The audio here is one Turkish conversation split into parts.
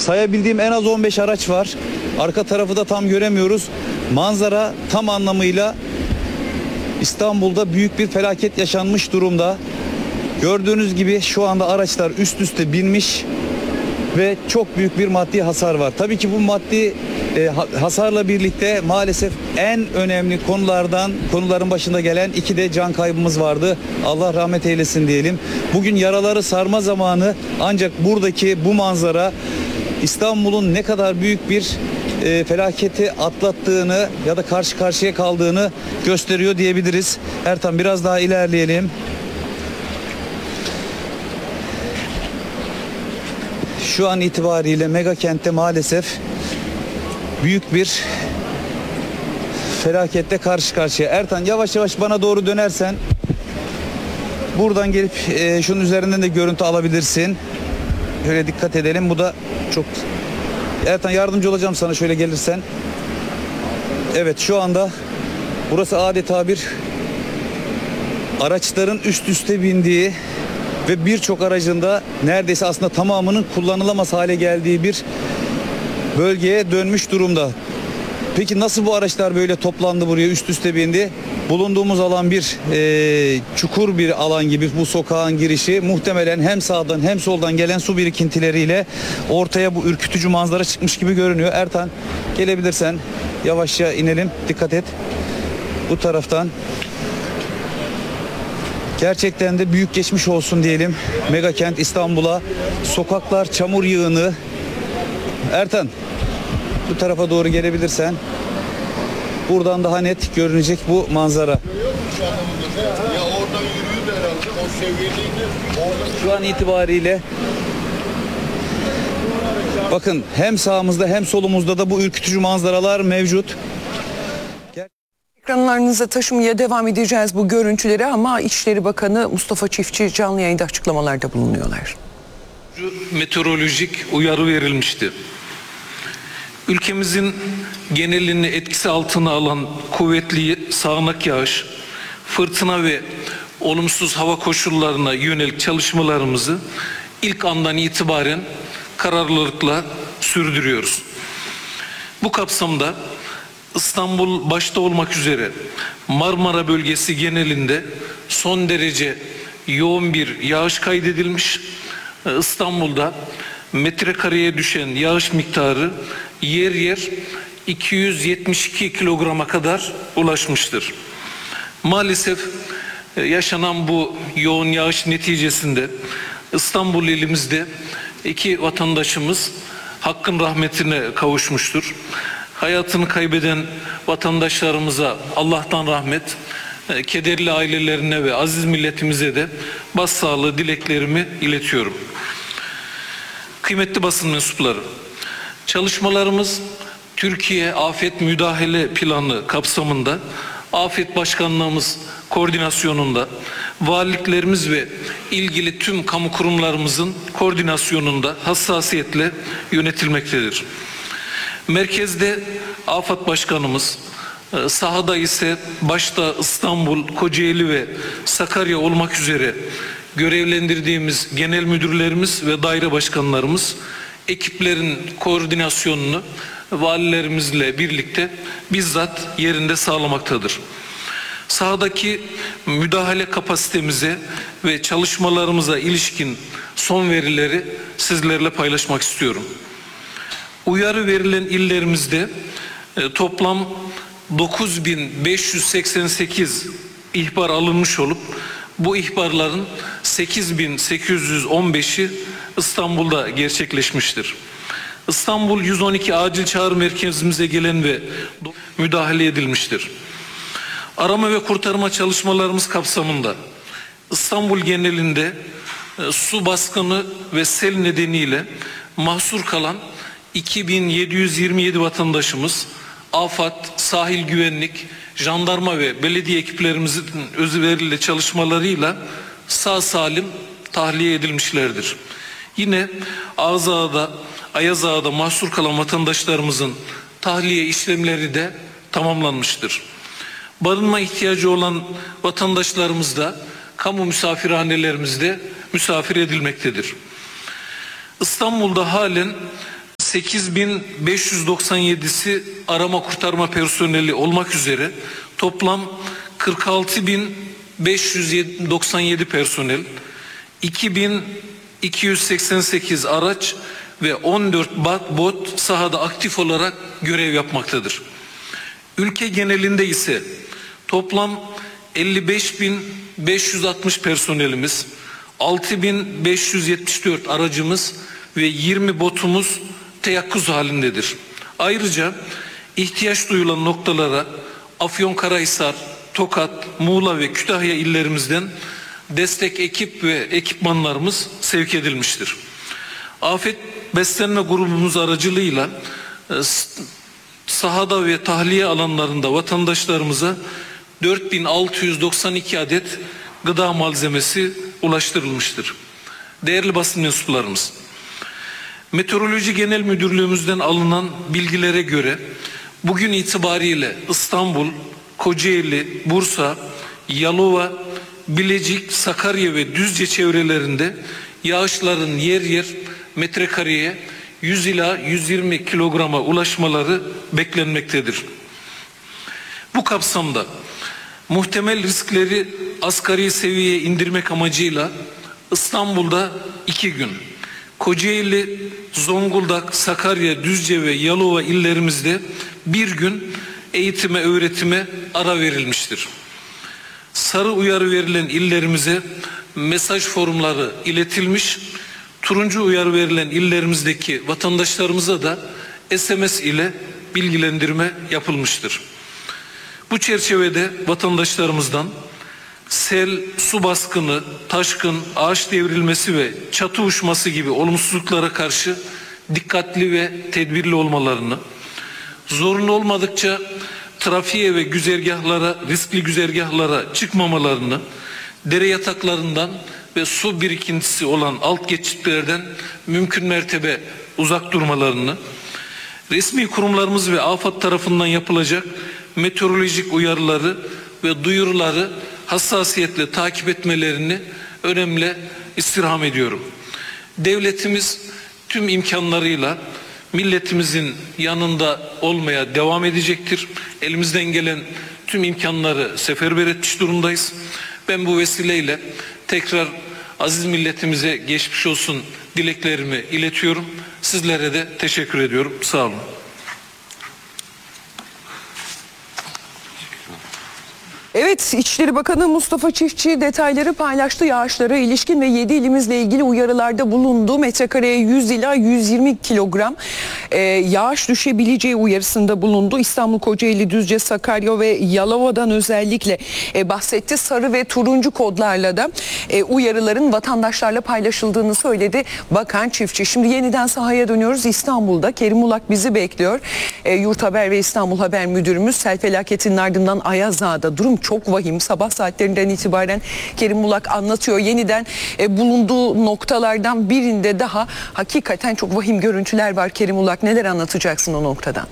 sayabildiğim en az 15 araç var. Arka tarafı da tam göremiyoruz. Manzara tam anlamıyla İstanbul'da büyük bir felaket yaşanmış durumda. Gördüğünüz gibi şu anda araçlar üst üste binmiş ve çok büyük bir maddi hasar var. Tabii ki bu maddi hasarla birlikte maalesef en önemli konuların başında gelen 2 de can kaybımız vardı. Allah rahmet eylesin diyelim. Bugün yaraları sarma zamanı, ancak buradaki bu manzara İstanbul'un ne kadar büyük bir felaketi atlattığını ya da karşı karşıya kaldığını gösteriyor diyebiliriz. Ertan, biraz daha ilerleyelim. Şu an itibariyle mega kentte maalesef büyük bir felakette karşı karşıya. Ertan, yavaş yavaş bana doğru dönersen buradan gelip şunun üzerinden de görüntü alabilirsin. Şöyle dikkat edelim. Bu da çok... Ertan, yardımcı olacağım sana şöyle gelirsen. Evet, şu anda burası adeta bir araçların üst üste bindiği ve birçok aracın da neredeyse aslında tamamının kullanılamaz hale geldiği bir bölgeye dönmüş durumda. Peki nasıl bu araçlar böyle toplandı, buraya üst üste bindi? Bulunduğumuz alan bir çukur bir alan gibi, bu sokağın girişi muhtemelen hem sağdan hem soldan gelen su birikintileriyle ortaya bu ürkütücü manzara çıkmış gibi görünüyor. Ertan, gelebilirsen yavaşça inelim, dikkat et bu taraftan. Gerçekten de büyük geçmiş olsun diyelim mega kent İstanbul'a. Sokaklar çamur yığını. Ertan, bu tarafa doğru gelebilirsen buradan daha net görünecek bu manzara. Ya oradan yürüyün herhalde, o seviyeliydi. Şu an itibariyle bakın, hem sağımızda hem solumuzda da bu ürkütücü manzaralar mevcut. Ekranlarınıza taşımaya devam edeceğiz bu görüntüleri ama İçişleri Bakanı Mustafa Çiftçi canlı yayında açıklamalarda bulunuyorlar. Meteorolojik uyarı verilmişti. Ülkemizin genelini etkisi altına alan kuvvetli sağanak yağış, fırtına ve olumsuz hava koşullarına yönelik çalışmalarımızı ilk andan itibaren kararlılıkla sürdürüyoruz. Bu kapsamda İstanbul başta olmak üzere Marmara bölgesi genelinde son derece yoğun bir yağış kaydedilmiş. İstanbul'da metrekareye düşen yağış miktarı yer yer 272 kilograma kadar ulaşmıştır. Maalesef yaşanan bu yoğun yağış neticesinde İstanbul ilimizde 2 vatandaşımız Hakk'ın rahmetine kavuşmuştur. Hayatını kaybeden vatandaşlarımıza Allah'tan rahmet, kederli ailelerine ve aziz milletimize de başsağlığı dileklerimi iletiyorum. Kıymetli basın mensupları, çalışmalarımız Türkiye Afet Müdahale Planı kapsamında Afet Başkanlığımız koordinasyonunda, valiliklerimiz ve ilgili tüm kamu kurumlarımızın koordinasyonunda hassasiyetle yönetilmektedir. Merkezde Afet Başkanımız, sahada ise başta İstanbul, Kocaeli ve Sakarya olmak üzere görevlendirdiğimiz genel müdürlerimiz ve daire başkanlarımız ekiplerin koordinasyonunu valilerimizle birlikte bizzat yerinde sağlamaktadır. Sahadaki müdahale kapasitemize ve çalışmalarımıza ilişkin son verileri sizlerle paylaşmak istiyorum. Uyarı verilen illerimizde toplam 9.588 ihbar alınmış olup bu ihbarların 8.815'i İstanbul'da gerçekleşmiştir. İstanbul 112 acil çağrı merkezimize gelen ve müdahale edilmiştir. Arama ve kurtarma çalışmalarımız kapsamında İstanbul genelinde su baskını ve sel nedeniyle mahsur kalan 2727 vatandaşımız AFAD, sahil güvenlik, jandarma ve belediye ekiplerimizin özveriyle çalışmalarıyla sağ salim tahliye edilmişlerdir. Yine Ağzağa'da, Ayazağa'da mahsur kalan vatandaşlarımızın tahliye işlemleri de tamamlanmıştır. Barınma ihtiyacı olan vatandaşlarımız da kamu misafirhanelerimizde misafir edilmektedir. İstanbul'da halen 8.597'si arama kurtarma personeli olmak üzere toplam 46.597 personel, 2.288 araç ve 14 bot sahada aktif olarak görev yapmaktadır. Ülke genelinde ise toplam 55.560 personelimiz, 6.574 aracımız ve 20 botumuz teyakkuz halindedir. Ayrıca ihtiyaç duyulan noktalara Afyonkarahisar, Tokat, Muğla ve Kütahya illerimizden destek ekip ve ekipmanlarımız sevk edilmiştir. Afet beslenme grubumuz aracılığıyla sahada ve tahliye alanlarında vatandaşlarımıza 4.692 adet gıda malzemesi ulaştırılmıştır. Değerli basın mensuplarımız, Meteoroloji Genel Müdürlüğümüzden alınan bilgilere göre bugün itibariyle İstanbul, Kocaeli, Bursa, Yalova, Bilecik, Sakarya ve Düzce çevrelerinde yağışların yer yer metrekareye 100 ila 120 kilograma ulaşmaları beklenmektedir. Bu kapsamda muhtemel riskleri asgari seviyeye indirmek amacıyla İstanbul'da 2 gün, Kocaeli, Zonguldak, Sakarya, Düzce ve Yalova illerimizde 1 gün eğitime, öğretime ara verilmiştir. Sarı uyarı verilen illerimize mesaj formları iletilmiş, turuncu uyarı verilen illerimizdeki vatandaşlarımıza da SMS ile bilgilendirme yapılmıştır. Bu çerçevede vatandaşlarımızdan sel, su baskını, taşkın, ağaç devrilmesi ve çatı uçması gibi olumsuzluklara karşı dikkatli ve tedbirli olmalarını, zorunlu olmadıkça trafiğe ve güzergahlara, riskli güzergahlara çıkmamalarını, dere yataklarından ve su birikintisi olan alt geçitlerden mümkün mertebe uzak durmalarını, resmi kurumlarımız ve AFAD tarafından yapılacak meteorolojik uyarıları ve duyuruları hassasiyetle takip etmelerini önemli istirham ediyorum. Devletimiz tüm imkanlarıyla milletimizin yanında olmaya devam edecektir. Elimizden gelen tüm imkanları seferber etmiş durumdayız. Ben bu vesileyle tekrar aziz milletimize geçmiş olsun dileklerimi iletiyorum. Sizlere de teşekkür ediyorum. Sağ olun. Evet, İçişleri Bakanı Mustafa Çiftçi detayları paylaştı. Yağışlara ilişkin ve 7 ilimizle ilgili uyarılarda bulundu. Metrekareye 100 ila 120 kilogram yağış düşebileceği uyarısında bulundu. İstanbul, Kocaeli, Düzce, Sakarya ve Yalova'dan özellikle bahsetti. Sarı ve turuncu kodlarla da uyarıların vatandaşlarla paylaşıldığını söyledi Bakan Çiftçi. Şimdi yeniden sahaya dönüyoruz. İstanbul'da Kerim Ulak bizi bekliyor. Yurt Haber ve İstanbul Haber Müdürümüz. Sel felaketinin ardından Ayaz Ağa'da durum çok vahim. Sabah saatlerinden itibaren Kerim Ulak anlatıyor. Yeniden bulunduğu noktalardan birinde daha hakikaten çok vahim görüntüler var. Kerim Ulak, neler anlatacaksın o noktadan?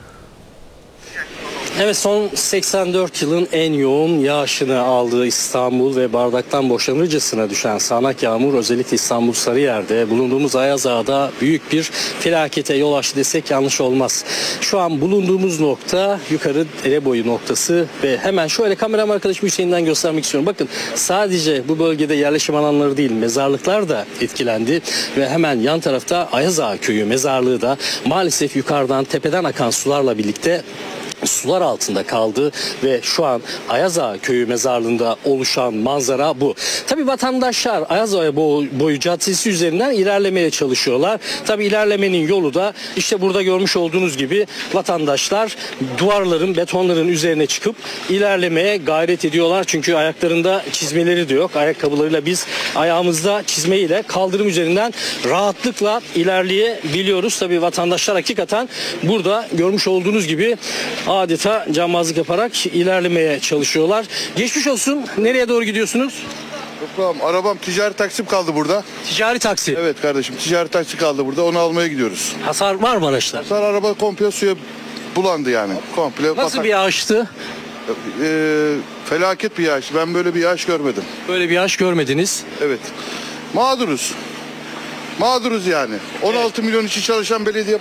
Evet, son 84 yılın en yoğun yağışını aldığı İstanbul ve bardaktan boşanırcasına düşen sağanak yağmur özellikle İstanbul Sarıyer'de bulunduğumuz Ayaz Ağa'da büyük bir felakete yol açtı desek yanlış olmaz. Şu an bulunduğumuz nokta yukarı Dereboyu noktası ve hemen şöyle kameram arkadaşım Hüseyin'den göstermek istiyorum. Bakın, sadece bu bölgede yerleşim alanları değil, mezarlıklar da etkilendi ve hemen yan tarafta Ayaz Ağa köyü mezarlığı da maalesef yukarıdan tepeden akan sularla birlikte sular altında kaldı ve şu an Ayaz Ağa köyü mezarlığında oluşan manzara bu. Tabii vatandaşlar Ayaz Ağa boyu caddesi üzerinden ilerlemeye çalışıyorlar. Tabii ilerlemenin yolu da işte burada görmüş olduğunuz gibi vatandaşlar duvarların, betonların üzerine çıkıp ilerlemeye gayret ediyorlar. Çünkü ayaklarında çizmeleri de yok. Ayakkabılarıyla biz ayağımızda çizmeyle kaldırım üzerinden rahatlıkla ilerleyebiliyoruz. Tabii vatandaşlar hakikaten burada görmüş olduğunuz gibi adeta cambazlık yaparak ilerlemeye çalışıyorlar. Geçmiş olsun. Nereye doğru gidiyorsunuz? Toprağım, arabam ticari taksim kaldı burada. Ticari taksi. Evet kardeşim, ticari taksi kaldı burada. Onu almaya gidiyoruz. Hasar var mı araçlar? Sonra araba komple suya bulandı yani. Komple Nasıl bir yağıştı? Felaket bir yağış. Ben böyle bir yağış görmedim. Böyle bir yağış görmediniz. Evet. Mağduruz. Mağduruz yani. 16 milyon işçi çalışan belediye